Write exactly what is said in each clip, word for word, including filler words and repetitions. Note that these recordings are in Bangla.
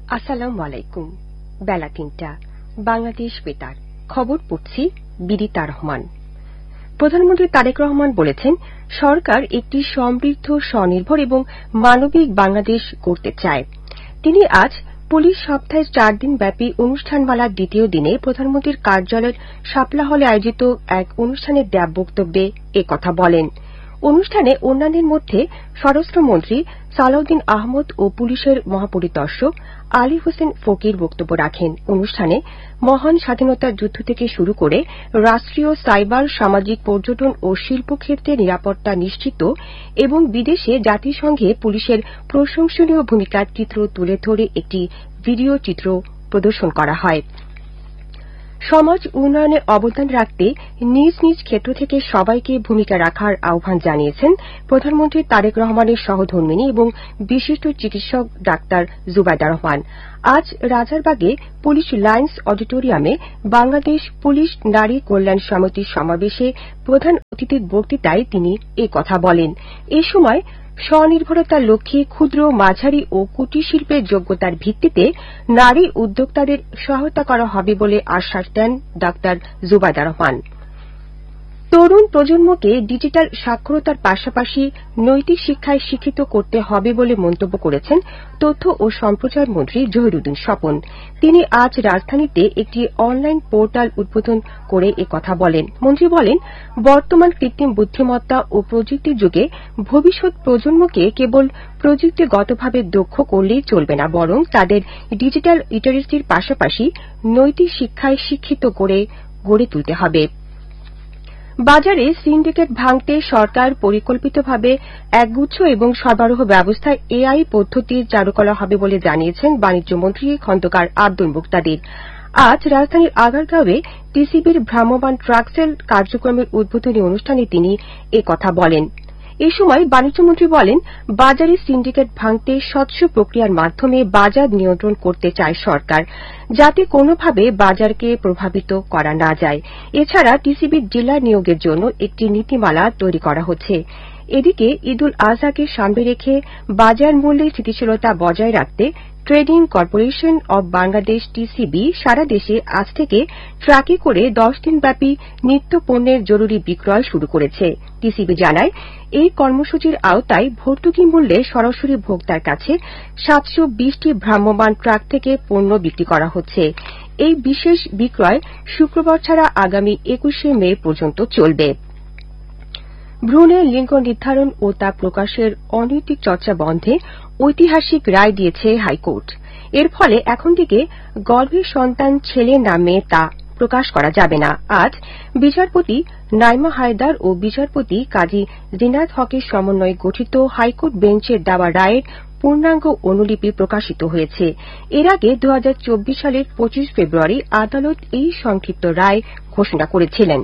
আসসালামু আলাইকুম। বেলা তিনটা বাংলাদেশ বেতার খবর পড়ছি বিদিতা রহমান। প্রধানমন্ত্রী তারেক রহমান বলেছেন, সরকার একটি সমৃদ্ধ, স্বনির্ভর এবং মানবিক বাংলাদেশ গড়তে চায়। তিনি আজ পুলিশ সপ্তাহের চার দিন ব্যাপী অনুষ্ঠানমালার দ্বিতীয় দিনে প্রধানমন্ত্রীর কার্যালয়ের শাপলা হলে আয়োজিত এক অনুষ্ঠানে দেয়া বক্তব্যে একথা বলেন। অনুষ্ঠানে অন্যান্যের মধ্যে স্বরাষ্ট্রমন্ত্রী সালাউদ্দিন আহমদ ও পুলিশের মহাপরিদর্শক আলী হোসেন ফকির বক্তব্য রাখেন। অনুষ্ঠানে মহান স্বাধীনতা যুদ্ধ থেকে শুরু করে রাষ্ট্রীয়, সাইবার, সামাজিক, পর্যটন ও শিল্পক্ষেত্রে নিরাপত্তা নিশ্চিত এবং বিদেশে জাতিসংঘে পুলিশের প্রশংসনীয় ভূমিকার চিত্র তুলে ধরে একটি ভিডিও চিত্র প্রদর্শন করা হয়। সমাজ উন্নয়নে অবদান রাখতে নিজ নিজ ক্ষেত্র থেকে সবাইকে ভূমিকা রাখার আহ্বান জানিয়েছেন প্রধানমন্ত্রী তারেক রহমানের সহধর্মিণী এবং বিশিষ্ট চিকিৎসক ডাক্তার জুবাইদা রহমান। আজ রাজারবাগে পুলিশ লাইন্স অডিটোরিয়ামে বাংলাদেশ পুলিশ নারী কল্যাণ সমিতির সমাবেশে প্রধান অতিথির বক্তৃতায় তিনি এ কথা বলেন। এ সময় স্বনির্ভরতার লক্ষ্যে ক্ষুদ্র, মাঝারি ও কুটির শিল্পের যোগ্যতার ভিত্তিতে নারী উদ্যোক্তাদের সহায়তা করা হবে বলে আশ্বাস দেন ডাক্তার জুবাইদা রহমান। তরুণ প্রজন্মকে ডিজিটাল সাক্ষরতার পাশাপাশি নৈতিক শিক্ষায় শিক্ষিত করতে হবে বলে মন্তব্য করেছেন তথ্য ও সম্প্রচার মন্ত্রী জহিরুদ্দিন স্বপন। তিনি আজ রাজধানীতে একটি অনলাইন পোর্টাল উদ্বোধন করে একথা বলেন। মন্ত্রী বলেন, বর্তমান কৃত্রিম বুদ্ধিমত্তা ও প্রযুক্তির যুগে ভবিষ্যৎ প্রজন্মকে কেবল প্রযুক্তিগতভাবে দক্ষ করলেই চলবে না, বরং তাদের ডিজিটাল লিটারেসির পাশাপাশি নৈতিক শিক্ষায় শিক্ষিত করে গড়ে তুলতে হবে। বাজারে সিন্ডিকেট ভাঙতে সরকার পরিকল্পিতভাবে একগুচ্ছ এবং সরবরাহ ব্যবস্থায় এআই পদ্ধতি চালু করা হবে বলে জানিয়েছেন বাণিজ্য মন্ত্রী খন্দকার আব্দুল মুক্তাদির। আজ রাজধানীর আগারগাঁওয়ে টিসিবির ভ্রাম্যমাণ ট্রাক সেল কার্যক্রমের উদ্বোধনী অনুষ্ঠানে তিনি এ কথা বলেন। এ সময় বাণিজ্যমন্ত্রী বলেন, বাজারে সিন্ডিকেট ভাঙতে স্বচ্ছ প্রক্রিয়ার মাধ্যমে বাজার নিয়ন্ত্রণ করতে চায় সরকার, যাতে কোনোভাবে বাজারকে প্রভাবিত করা না যায়। এছাড়া টিসিবির জেলা নিয়োগের জন্য একটি নীতিমালা তৈরি করা হচ্ছে। এদিকে ঈদুল আজহাকে সামনে রেখে বাজার মূল্যে স্থিতিশীলতা বজায় রাখতে trading corporation of Bangladesh TCB সারা দেশে আজ থেকে ট্রাকে করে দশ দিনব্যাপী নিত্য পণ্যের জরুরি বিক্রয় শুরু করেছে। টিসিবি জানায়, এই কর্মসূচির আওতায় ভর্তুকি মূল্যে সরাসরি ভোক্তার কাছে সাতশো বিশটি ভ্রাম্যমাণ ট্রাক থেকে পণ্য বিক্রি করা হচ্ছে। এই বিশেষ বিক্রয় শুক্রবার ছাড়া আগামী একুশে মে পর্যন্ত চলবে। ভ্রূণের লিঙ্গ নির্ধারণ ও তা প্রকাশের অনৈতিক চর্চা বন্ধে ঐতিহাসিক রায় দিয়েছে হাইকোর্ট। এর ফলে এখন থেকে গর্ভের সন্তান ছেলে না মেয়ে তা প্রকাশ করা যাবে না। আজ বিচারপতি নাইমা হায়দার ও বিচারপতি কাজী জিনাত হকের সমন্বয়ে গঠিত হাইকোর্ট বেঞ্চের দেওয়া রায়ের পূর্ণাঙ্গ অনুলিপি প্রকাশিত হয়েছে। এর আগে দু হাজার চব্বিশ সালের পঁচিশ ফেব্রুয়ারি আদালত এই সংক্ষিপ্ত রায় ঘোষণা করেছিলেন।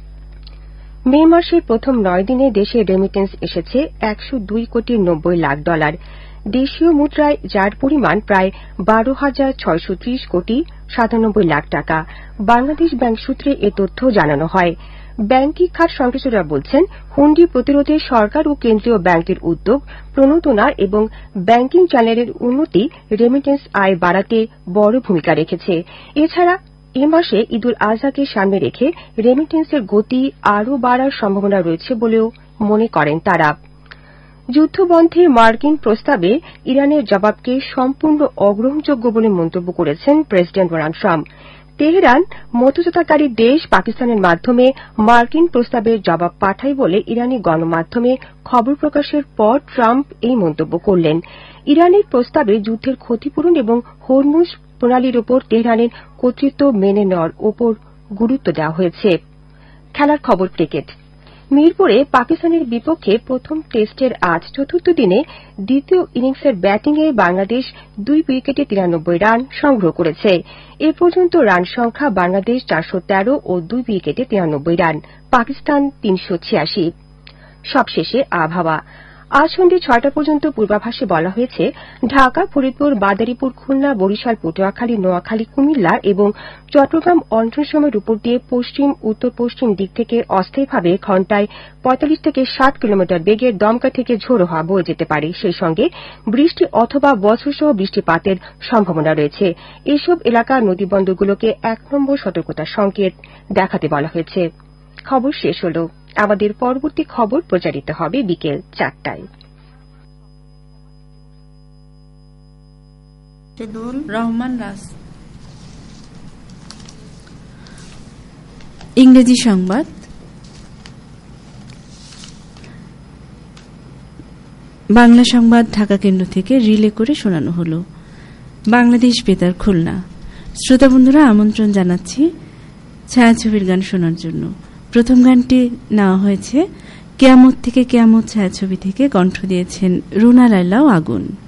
মে মাসের প্রথম নয় দিনে দেশে রেমিটেন্স এসেছে একশো দুই কোটি নব্বই লাখ ডলার। দেশীয় মুদ্রায় যার পরিমাণ প্রায় বারো হাজার ছয়শ ত্রিশ কোটি সাতানব্বই লাখ টাকা। বাংলাদেশ ব্যাংক সূত্রে এ তথ্য জানানো হয়। ব্যাংকিং খাত সংশ্লিষ্টরা বলছেন, হুন্ডি প্রতিরোধে সরকার ও কেন্দ্রীয় ব্যাংকের উদ্যোগ, প্রণোদনা এবং ব্যাংকিং চ্যানেলের উন্নতি রেমিটেন্স আয় বাড়াতে বড় ভূমিকা রেখেছে। এছাড়া এ মাসে ঈদুল আজহাকে সামনে রেখে রেমিটেন্সের গতি আরও বাড়ার সম্ভাবনা রয়েছে বলেও মনে করেন তারা। যুদ্ধবন্ধে মার্কিন প্রস্তাবে ইরানের জবাবকে সম্পূর্ণ অগ্রহণযোগ্য বলে মন্তব্য করেছেন প্রেসিডেন্ট ডোনাল্ড ট্রাম্প। তেহরান মধ্যস্থতাকারী দেশ পাকিস্তানের মাধ্যমে মার্কিন প্রস্তাবের জবাব পাঠায় বলে ইরানি গণমাধ্যমে খবর প্রকাশের পর ট্রাম্প এই মন্তব্য করলেন। ইরানের প্রস্তাবে যুদ্ধের ক্ষতিপূরণ এবং হরমুজ প্রণালীর ওপর তেহরানের কর্তৃত্ব মেনে নেওয়ার ওপর গুরুত্ব দেওয়া হয়েছে। খেলার খবর ক্রিকেট। মিরপুরে পাকিস্তানের বিপক্ষে প্রথম টেস্টের আজ চতুর্থ দিনে দ্বিতীয় ইনিংসের ব্যাটিংয়ে বাংলাদেশ দুই উইকেটে তিরানব্বই রান সংগ্রহ করেছে। এ পর্যন্ত রান সংখ্যা বাংলাদেশ চারশো তেরো ও দুই উইকেটে তিরানব্বই রান, পাকিস্তান তিনশো ছিয়াশি। সবশেষে আবহাওয়া। আজ সন্ধ্যে ছয়টা পর্যন্ত পূর্বাভাসে বলা হয়েছে ঢাকা, ফরিদপুর, মাদারীপুর, খুলনা, বরিশাল, পটুয়াখালী, নোয়াখালী, কুমিল্লা এবং চট্টগ্রাম অঞ্চলসমূহের উপর দিয়ে পশ্চিম উত্তর পশ্চিম দিক থেকে অস্থায়ীভাবে ঘণ্টায় পঁয়তাল্লিশ থেকে ষাট কিলোমিটার বেগে দমকা থেকে ঝোড়ো হাওয়া বয়ে যেতে পারে। সেই সঙ্গে বৃষ্টি অথবা বজ্রসহ বৃষ্টিপাতের সম্ভাবনা রয়েছে। এসব এলাকার নদীবন্দরগুলোকে এক নম্বর সতর্কতার সংকেত দেখাতে বলা হয়েছে। খবর শেষ হল। আমাদের পরবর্তী খবর প্রচারিত হবে বিকেল চারটায়। রহমান রাজ। ইংরেজি সংবাদ। বাংলা সংবাদ ঢাকা কেন্দ্র থেকে রিলে করে শোনানো হল। বাংলাদেশ বেতার খুলনা। শ্রোতা বন্ধুরা, আমন্ত্রণ জানাচ্ছি ছায়াছবির গান শোনার জন্য। প্রথম গানটি নেওয়া হয়েছে কেয়ামত থেকে কেয়ামত ছায়াছবি থেকে, কণ্ঠ দিয়েছেন রুনা লায়লা ও আগুন।